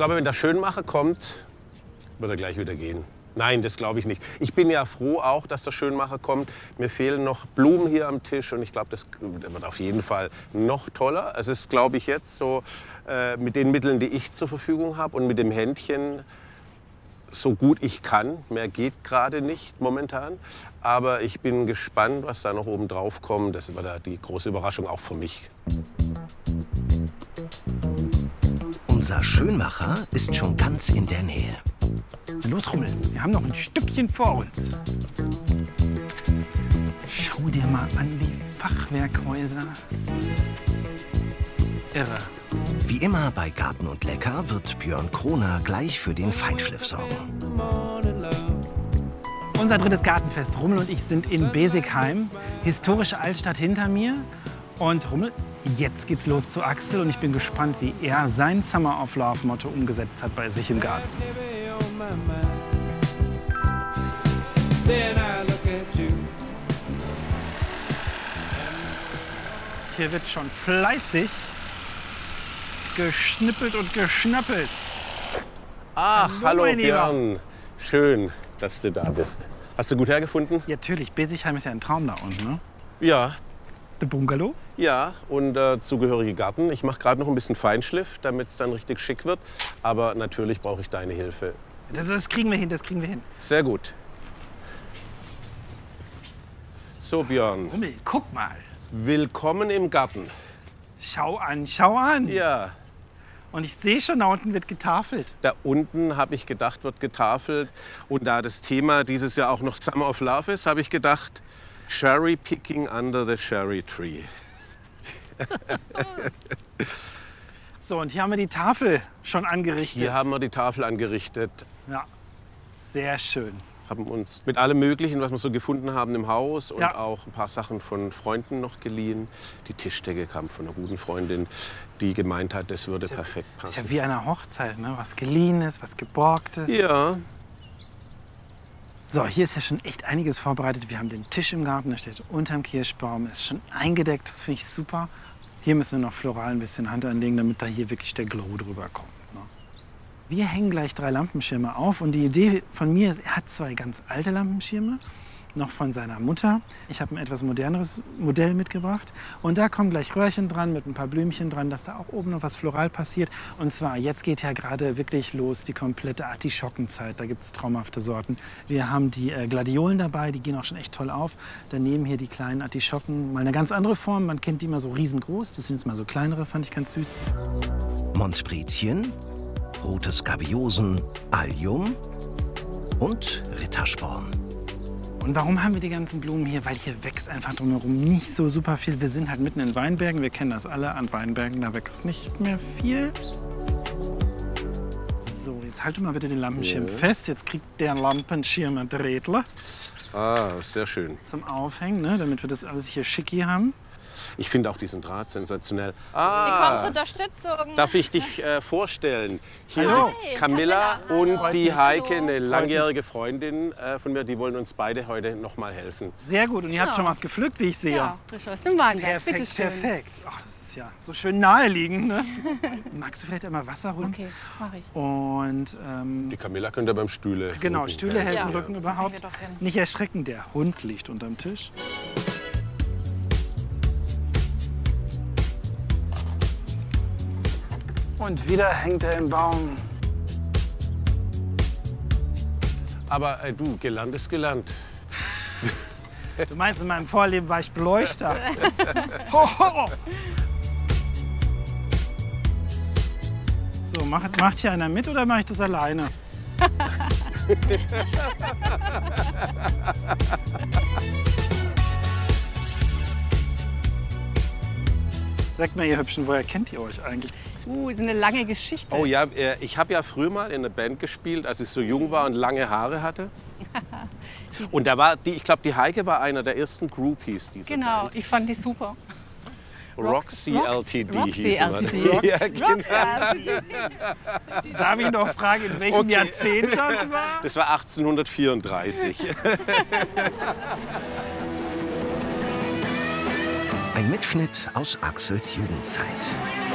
glaube, wenn der Schönmacher kommt, wird er gleich wieder gehen. Nein, das glaube ich nicht. Ich bin ja froh auch, dass der Schönmacher kommt. Mir fehlen noch Blumen hier am Tisch und ich glaube, das wird auf jeden Fall noch toller. Es ist, glaube ich, jetzt so mit den Mitteln, die ich zur Verfügung habe und mit dem Händchen so gut ich kann. Mehr geht gerade nicht momentan. Aber ich bin gespannt, was da noch oben drauf kommt. Das war da die große Überraschung auch für mich. Unser Schönmacher ist schon ganz in der Nähe. Los, Rummel, wir haben noch ein Stückchen vor uns. Schau dir mal an die Fachwerkhäuser. Irre. Wie immer bei Garten und Lecker wird Björn Kroner gleich für den Feinschliff sorgen. Unser drittes Gartenfest. Rummel und ich sind in Besigheim. Historische Altstadt hinter mir. Und Rummel, jetzt geht's los zu Axel. Und ich bin gespannt, wie er sein Summer of Love Motto umgesetzt hat bei sich im Garten. Hier wird schon fleißig geschnippelt und geschnappelt. Ach, hallo mein Lieber. Björn. Schön, dass du da bist. Hast du gut hergefunden? Ja, natürlich. Besigheim ist ja ein Traum da unten, ne? Ja. Der Bungalow? Ja, und zugehörige Garten. Ich mache gerade noch ein bisschen Feinschliff, damit es dann richtig schick wird. Aber natürlich brauche ich deine Hilfe. Das kriegen wir hin, das kriegen wir hin. Sehr gut. So, Björn. Rummel, guck mal. Willkommen im Garten. Schau an, schau an. Ja, Und ich sehe schon, da unten wird getafelt. da unten habe ich gedacht, wird getafelt. Und da das Thema dieses Jahr auch noch Summer of Love ist, habe ich gedacht, Cherry Picking under the Cherry Tree. So, und hier haben wir die Tafel schon angerichtet. Hier haben wir die Tafel angerichtet, Ja, sehr schön. haben uns mit allem Möglichen, was wir so gefunden haben im Haus und Ja. auch ein paar Sachen von Freunden noch geliehen. Die Tischdecke kam von einer guten Freundin, die gemeint hat, das würde perfekt Ist passen. ja wie eine Hochzeit, ne? Was Geliehenes, was Geborgtes. Ja, So, hier ist ja schon echt einiges vorbereitet. Wir haben den Tisch im Garten, der steht unterm Kirschbaum, ist schon eingedeckt, das finde ich super. Hier müssen wir noch floral ein bisschen Hand anlegen, damit da hier wirklich der Glow drüber kommt. Ne? Wir hängen gleich 3 Lampenschirme auf und die Idee von mir ist, er hat 2 ganz alte Lampenschirme, noch von seiner Mutter. Ich habe ein etwas moderneres Modell mitgebracht und da kommen gleich Röhrchen dran mit ein paar Blümchen dran, dass da auch oben noch was floral passiert. Und zwar, jetzt geht ja gerade wirklich los die komplette Artischockenzeit. Da gibt es traumhafte Sorten. Wir haben die Gladiolen dabei, die gehen auch schon echt toll auf. Daneben hier die kleinen Artischocken, mal eine ganz andere Form. Man kennt die immer so riesengroß, das sind jetzt mal so kleinere, fand ich ganz süß. Montbrezien, rote Skabiosen, Allium und Rittersporn. Und warum haben wir die ganzen Blumen hier? Weil hier wächst einfach drumherum nicht so super viel. Wir sind halt mitten in Weinbergen. Wir kennen das alle an Weinbergen. Da wächst nicht mehr viel. So, jetzt halte mal bitte den Lampenschirm fest. Jetzt kriegt der Lampenschirm ein Drädler sehr schön. zum Aufhängen, ne? Damit wir das alles hier schicki haben. Ich finde auch diesen Draht sensationell. Willkommen zur Unterstützung. Darf ich dich vorstellen? Hier Hallo. die Camilla und Hallo. die Heike, Hallo. eine langjährige Freundin von mir, die wollen uns beide heute noch mal helfen. Sehr gut. Und ihr habt Ja. schon was gepflückt, wie ich sehe. Ja, frisch aus dem Weinberg. Bitte Perfekt, schön. perfekt. Ach, das ist ja so schön naheliegend. Ne? Magst du vielleicht einmal Wasser holen? Okay, mach ich. Und Die Camilla könnt ihr beim Stühle. genau, Rücken Stühle hält Ja, den Rücken das überhaupt. kriegen wir doch hin. Nicht erschrecken, der Hund liegt unterm Tisch. Und wieder hängt er im Baum. Aber du, gelernt ist gelernt. Du meinst, in meinem Vorleben war ich Beleuchter. Ho, ho. So, macht hier einer mit oder mache ich das alleine? Sagt mal, ihr Hübschen, woher kennt ihr euch eigentlich? Ist eine lange Geschichte. Oh ja, ich habe ja früher mal in einer Band gespielt, als ich so jung war und lange Haare hatte. Und da war ich glaube, die Heike war einer der ersten Groupies dieser Genau, Band. ich fand die super. Roxy LTD Roxy hieß sie. LTD. Ja, genau. Darf ich noch fragen, in welchem Okay. Jahrzehnt das war? Das war 1834. Ein Mitschnitt aus Axels Jugendzeit.